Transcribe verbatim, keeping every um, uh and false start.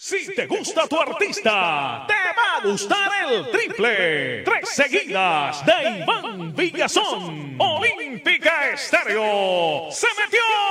Si te gusta tu artista, te va a gustar el triple. Tres seguidas de Iván Villazón. Olímpica Estéreo. Se metió